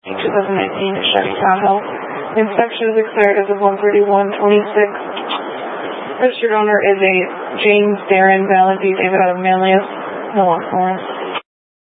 2019 Chevy Tahoe. Inspection is expired as of 1/31/26. Registered owner is a James Darren Valentine David out of Manlius. No warrant.